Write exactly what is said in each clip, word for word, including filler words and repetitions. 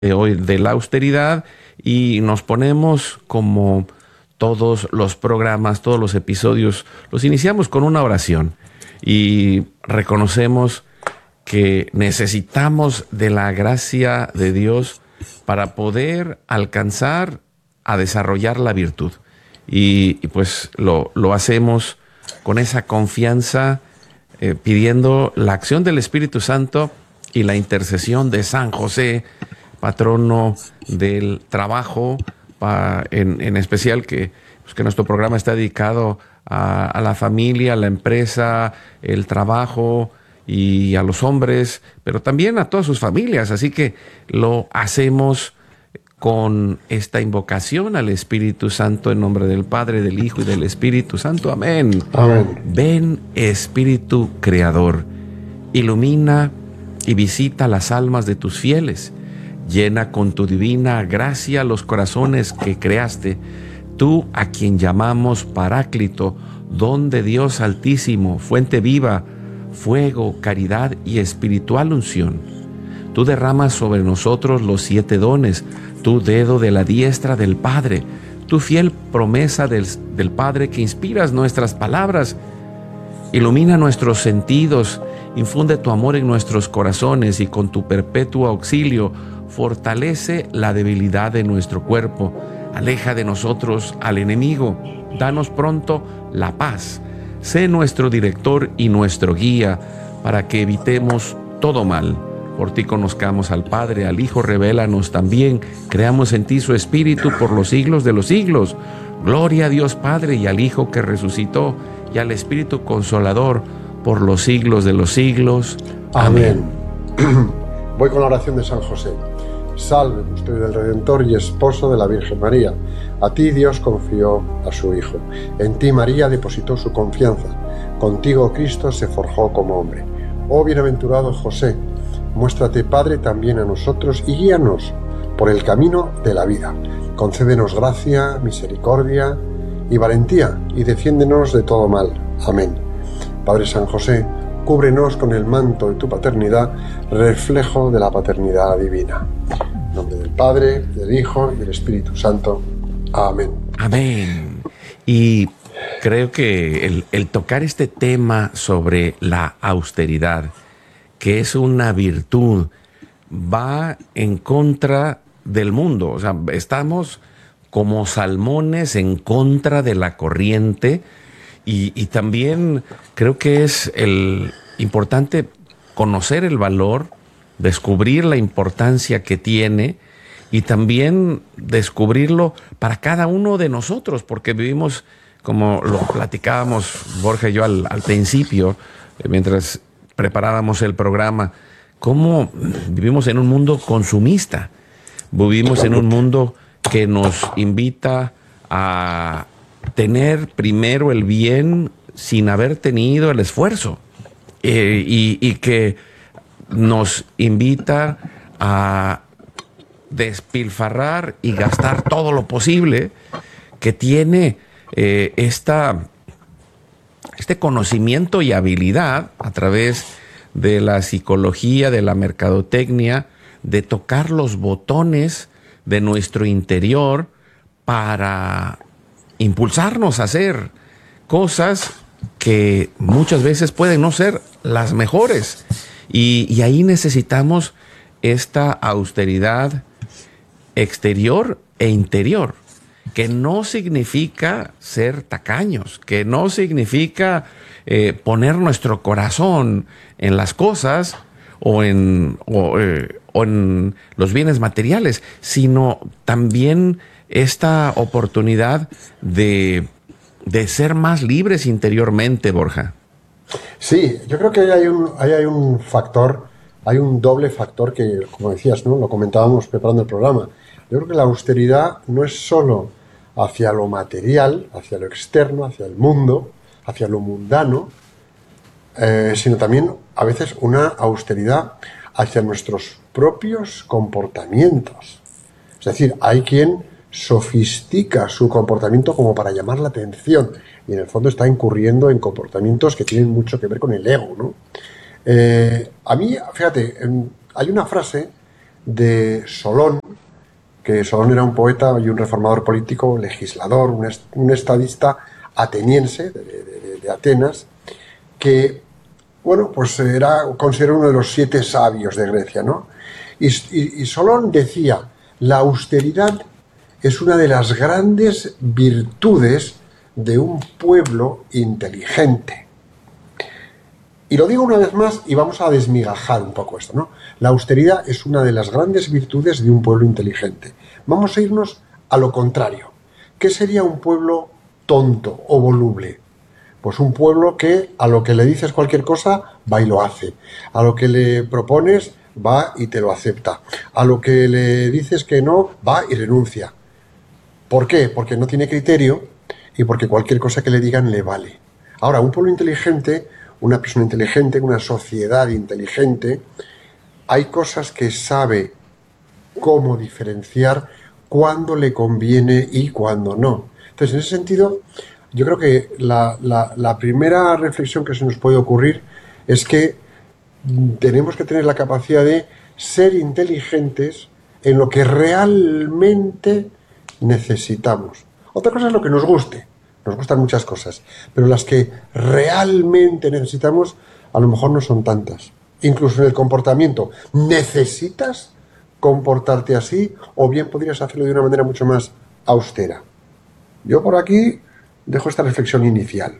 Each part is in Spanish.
de hoy de la austeridad y nos ponemos como todos los programas, todos los episodios, los iniciamos con una oración y reconocemos que necesitamos de la gracia de Dios para poder alcanzar a desarrollar la virtud. Y, y pues lo, lo hacemos con esa confianza, eh, pidiendo la acción del Espíritu Santo y la intercesión de San José, patrono del trabajo, pa, en, en especial que, pues que nuestro programa está dedicado a, a la familia, a la empresa, el trabajo y a los hombres, pero también a todas sus familias. Así que lo hacemos con esta invocación al Espíritu Santo en nombre del Padre, del Hijo y del Espíritu Santo. Amén. Amén. Ven, Espíritu Creador, ilumina y visita las almas de tus fieles. Llena con tu divina gracia los corazones que creaste, tú a quien llamamos Paráclito, don de Dios Altísimo, fuente viva, fuego, caridad y espiritual unción. Tú derramas sobre nosotros los siete dones, tu dedo de la diestra del Padre, tu fiel promesa del, del Padre que inspiras nuestras palabras. Ilumina nuestros sentidos, infunde tu amor en nuestros corazones y con tu perpetuo auxilio fortalece la debilidad de nuestro cuerpo. Aleja de nosotros al enemigo. Danos pronto la paz. Sé nuestro director y nuestro guía para que evitemos todo mal. Por ti conozcamos al Padre, al Hijo, revélanos también. Creamos en ti su Espíritu por los siglos de los siglos. Gloria a Dios Padre y al Hijo que resucitó y al Espíritu Consolador por los siglos de los siglos. Amén. Amén. Voy con la oración de San José. Salve, custodio del Redentor y esposo de la Virgen María. A ti Dios confió a su Hijo. En ti María depositó su confianza. Contigo Cristo se forjó como hombre. Oh bienaventurado José, muéstrate Padre también a nosotros y guíanos por el camino de la vida. Concédenos gracia, misericordia y valentía y defiéndenos de todo mal. Amén. Padre San José, cúbrenos con el manto de tu paternidad, reflejo de la paternidad divina. En nombre del Padre, del Hijo y del Espíritu Santo. Amén. Amén. Y creo que el, el tocar este tema sobre la austeridad, que es una virtud, va en contra del mundo. O sea, estamos como salmones en contra de la corriente. Y, y también creo que es el importante conocer el valor, descubrir la importancia que tiene y también descubrirlo para cada uno de nosotros, porque vivimos, como lo platicábamos Borja y yo al, al principio, mientras preparábamos el programa, cómo vivimos en un mundo consumista, vivimos en un mundo que nos invita a tener primero el bien sin haber tenido el esfuerzo, eh, y, y que nos invita a despilfarrar y gastar todo lo posible, que tiene eh, esta, este conocimiento y habilidad a través de la psicología, de la mercadotecnia, de tocar los botones de nuestro interior para impulsarnos a hacer cosas que muchas veces pueden no ser las mejores. Y, y ahí necesitamos esta austeridad exterior e interior, que no significa ser tacaños, que no significa eh, poner nuestro corazón en las cosas o en, o, eh, o en los bienes materiales, sino también esta oportunidad de, de ser más libres interiormente, Borja. Sí, yo creo que ahí hay un, ahí hay un factor, hay un doble factor que, como decías, ¿no? Lo comentábamos preparando el programa. Yo creo que la austeridad no es solo hacia lo material, hacia lo externo, hacia el mundo, hacia lo mundano, eh, sino también a veces una austeridad hacia nuestros propios comportamientos. Es decir, hay quien sofistica su comportamiento como para llamar la atención y en el fondo está incurriendo en comportamientos que tienen mucho que ver con el ego, ¿no? Eh, a mí, fíjate, hay una frase de Solón, que Solón era un poeta y un reformador político, legislador, un, est un estadista ateniense de, de, de Atenas, que, bueno, pues era considerado uno de los siete sabios de Grecia, ¿no? Y, y, y Solón decía, la austeridad es una de las grandes virtudes de un pueblo inteligente. Y lo digo una vez más y vamos a desmigajar un poco esto, ¿no? La austeridad es una de las grandes virtudes de un pueblo inteligente. Vamos a irnos a lo contrario. ¿Qué sería un pueblo tonto o voluble? Pues un pueblo que a lo que le dices cualquier cosa va y lo hace. A lo que le propones va y te lo acepta. A lo que le dices que no, va y renuncia. ¿Por qué? Porque no tiene criterio y porque cualquier cosa que le digan le vale. Ahora, un pueblo inteligente, una persona inteligente, una sociedad inteligente, hay cosas que sabe cómo diferenciar cuándo le conviene y cuándo no. Entonces, en ese sentido, yo creo que la, la, la primera reflexión que se nos puede ocurrir es que tenemos que tener la capacidad de ser inteligentes en lo que realmente necesitamos. Otra cosa es lo que nos guste. Nos gustan muchas cosas, pero las que realmente necesitamos a lo mejor no son tantas. Incluso en el comportamiento. ¿Necesitas comportarte así o bien podrías hacerlo de una manera mucho más austera? Yo por aquí dejo esta reflexión inicial.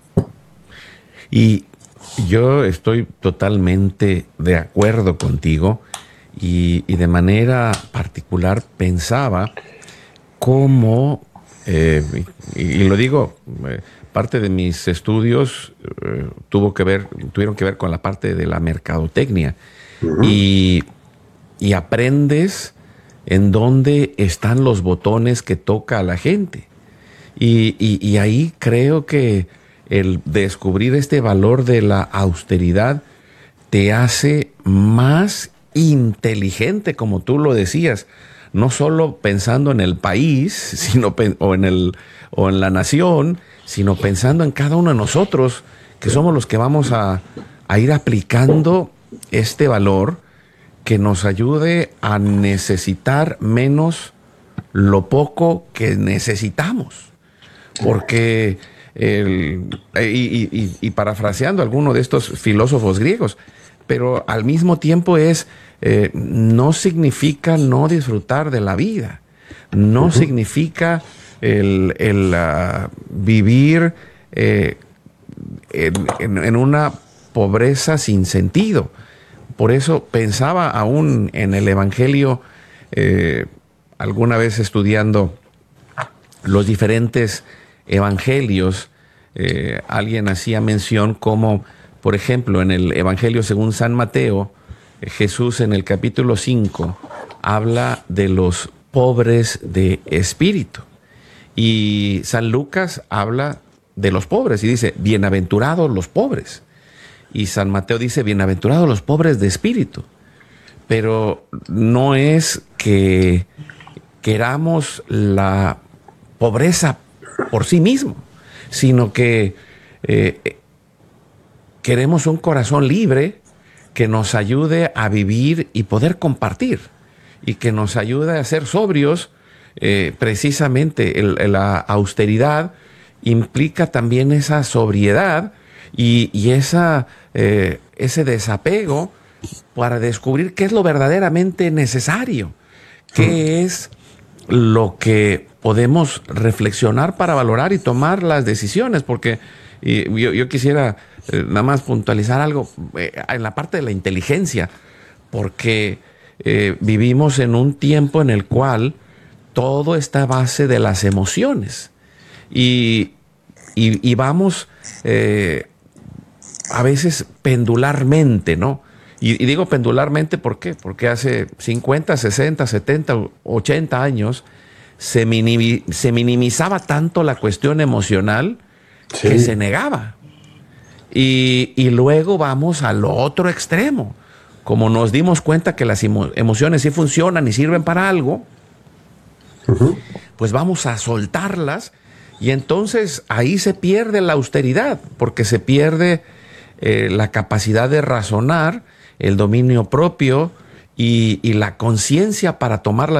Y yo estoy totalmente de acuerdo contigo y, y de manera particular pensaba cómo... Eh, y, y lo digo, eh, parte de mis estudios eh, tuvo que ver, tuvieron que ver con la parte de la mercadotecnia. Uh-huh. y, y aprendes en dónde están los botones que toca a la gente. Y, y, y ahí creo que el descubrir este valor de la austeridad te hace más inteligente, como tú lo decías. No solo pensando en el país, sino o en el o en la nación, sino pensando en cada uno de nosotros, que somos los que vamos a, a ir aplicando este valor que nos ayude a necesitar menos lo poco que necesitamos. Porque, el, y, y, y parafraseando a alguno de estos filósofos griegos, pero al mismo tiempo es... Eh, no significa no disfrutar de la vida, no uh-huh. significa el, el uh, vivir eh, en, en, en una pobreza sin sentido. Por eso pensaba aún en el Evangelio, eh, alguna vez estudiando los diferentes evangelios, eh, alguien hacía mención como, por ejemplo, en el Evangelio según San Mateo, Jesús en el capítulo cinco habla de los pobres de espíritu y San Lucas habla de los pobres y dice, bienaventurados los pobres. Y San Mateo dice, bienaventurados los pobres de espíritu. Pero no es que queramos la pobreza por sí mismo, sino que eh, queremos un corazón libre que nos ayude a vivir y poder compartir, y que nos ayude a ser sobrios. Eh, precisamente el, la austeridad implica también esa sobriedad y, y esa, eh, ese desapego para descubrir qué es lo verdaderamente necesario, qué es lo que podemos reflexionar para valorar y tomar las decisiones, porque y yo, yo quisiera eh, nada más puntualizar algo eh, en la parte de la inteligencia, porque eh, vivimos en un tiempo en el cual todo está a base de las emociones y, y, y vamos eh, a veces pendularmente, ¿no? Y, y digo pendularmente, ¿por qué? Porque hace cincuenta, sesenta, setenta, ochenta años se, minimi, se minimizaba tanto la cuestión emocional, sí, que se negaba. Y, y luego vamos al otro extremo. Como nos dimos cuenta que las emo emociones sí funcionan y sirven para algo, uh-huh, pues vamos a soltarlas y entonces ahí se pierde la austeridad, porque se pierde eh, la capacidad de razonar, el dominio propio y, y la conciencia para tomar las